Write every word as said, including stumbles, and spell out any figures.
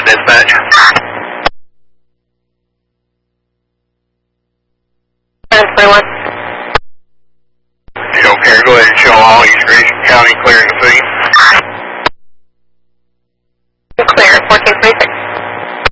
dispatch. ten twenty-one. Okay, go ahead and show all East Grayson County clearing the scene. Clear, fourteen three.